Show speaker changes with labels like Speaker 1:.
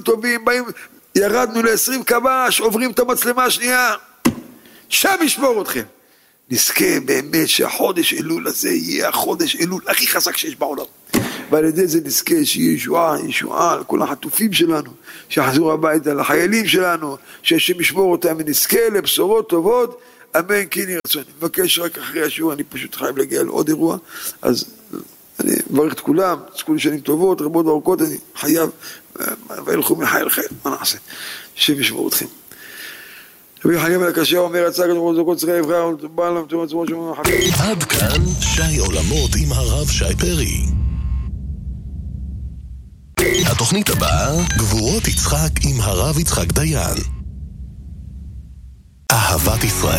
Speaker 1: טובים, באים, ירדנו ל-20 קמ"ש, עוברים את המצלמה השנייה, שם ישמור אתכם. נזכה באמת שהחודש אלול הזה יהיה החודש אלול הכי חזק שיש בעולם. ועל ידי זה נזכה שיהיה ישועה על כל החטופים שלנו, שיחזרו הביתה לחיילים שלנו, שהשם ישמור אותם ונזכה לבשורות טובות, אמן כן יהי רצון. אני מבקש רק אחרי השיעור, אני פשוט חייב להגיע לעוד אירוע, אז אני מברך את כולם, תזכו לי שנים טובות, רבות וארוכות, אני חייב, וילכו מחי אל חי, מה נעשה? השם ישמור אתכם. רבי חיים הקשה אומר הצג את מרוזקות צריכה יבחר ולטובל למתאום עצמו שמונה חכים.
Speaker 2: עד כאן שי עולמות עם הרב שי פרי. התוכנית הבאה, גבורות יצחק עם הרב יצחק דיין. אהבת ישראל.